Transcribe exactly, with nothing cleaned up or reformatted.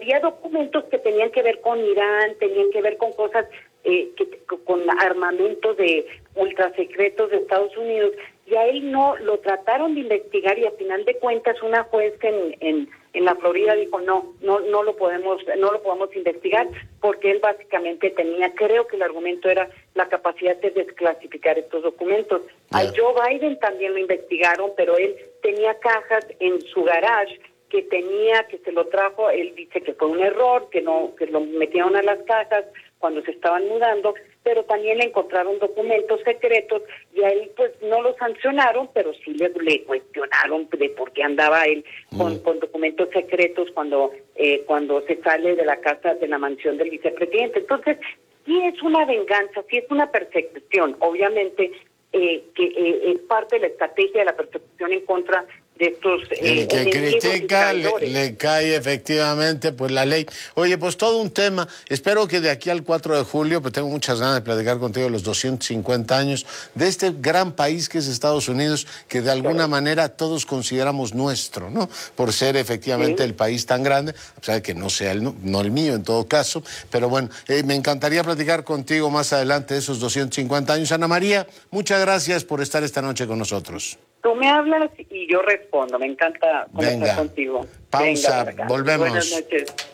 había documentos que tenían que ver con Irán, tenían que ver con cosas, eh, que, con armamentos de ultrasecretos de Estados Unidos, y a él no lo trataron de investigar, y a final de cuentas una juez en, en, en la Florida dijo no, no, no lo podemos, no lo podemos investigar, porque él básicamente tenía, creo que el argumento era la capacidad de desclasificar estos documentos. Yeah. A Joe Biden también lo investigaron, pero él tenía cajas en su garage que tenía, que se lo trajo, él dice que fue un error, que no, que lo metieron a las cajas cuando se estaban mudando, pero también le encontraron documentos secretos, y a él pues no lo sancionaron, pero sí le, le cuestionaron de por qué andaba él con, mm. con documentos secretos cuando, eh, cuando se sale de la casa, de la mansión del vicepresidente. Entonces, sí es una venganza, sí es una persecución, obviamente, eh, que eh, es parte de la estrategia de la persecución en contra de estos eh, el que critica le, le cae efectivamente pues la ley. Oye, pues todo un tema. Espero que de aquí al cuatro de julio, pues tengo muchas ganas de platicar contigo de los doscientos cincuenta años de este gran país que es Estados Unidos, que de alguna manera todos consideramos nuestro, ¿no? Por ser efectivamente sí. el país tan grande, a pesar de que no sea el, no el mío en todo caso, pero bueno, eh, me encantaría platicar contigo más adelante de esos doscientos cincuenta años. Ana María, muchas gracias por estar esta noche con nosotros. Tú me hablas y yo respondo. Me encanta conversar Venga. contigo. Pausa, Venga, volvemos. Buenas noches.